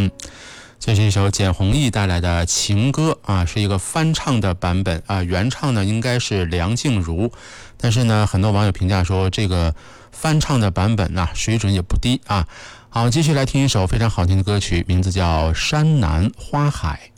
这是一首简弘毅带来的情歌啊，是一个翻唱的版本啊，原唱呢应该是梁静茹，但是呢，很多网友评价说这个翻唱的版本呢水准也不低啊。好，继续来听一首非常好听的歌曲，名字叫《山南花海》。